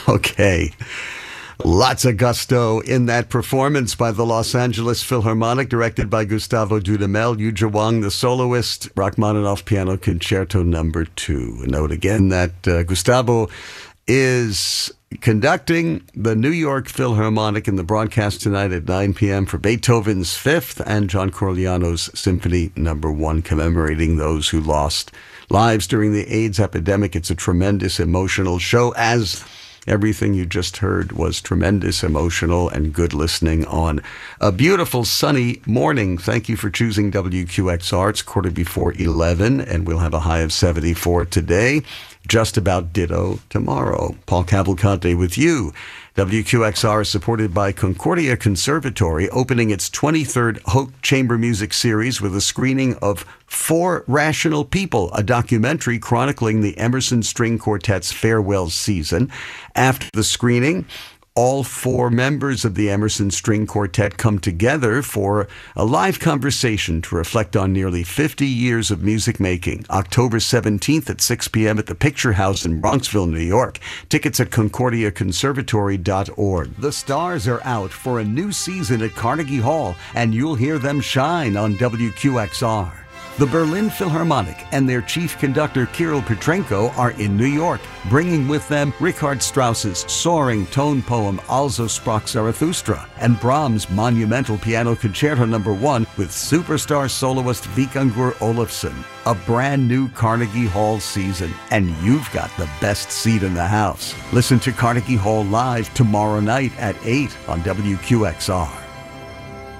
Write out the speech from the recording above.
Okay. Lots of gusto in that performance by the Los Angeles Philharmonic, directed by Gustavo Dudamel. Yu Zhiwang, the soloist, Rachmaninoff Piano Concerto Number 2. Note again that Gustavo is conducting the New York Philharmonic in the broadcast tonight at 9 p.m. for Beethoven's Fifth and John Corigliano's Symphony Number 1, commemorating those who lost lives during the AIDS epidemic. It's a tremendous emotional show, as everything you just heard was tremendous, emotional, and good listening on a beautiful sunny morning. Thank you for choosing WQXR. It's 11:15, and we'll have a high of 74 today. Just about ditto tomorrow. Paul Cavalcante with you. WQXR is supported by Concordia Conservatory, opening its 23rd Hoch Chamber Music Series with a screening of For Rational People, a documentary chronicling the Emerson String Quartet's farewell season. After the screening, all 4 members of the Emerson String Quartet come together for a live conversation to reflect on nearly 50 years of music making. October 17th at 6 p.m. at the Picture House in Bronxville, New York. Tickets at concordiaconservatory.org. The stars are out for a new season at Carnegie Hall, and you'll hear them shine on WQXR. The Berlin Philharmonic and their chief conductor Kirill Petrenko are in New York, bringing with them Richard Strauss's soaring tone poem Also Sprach Zarathustra and Brahms' monumental piano concerto number 1 with superstar soloist Vikingur Olafsson. A brand new Carnegie Hall season, and you've got the best seat in the house. Listen to Carnegie Hall live tomorrow night at 8 on WQXR.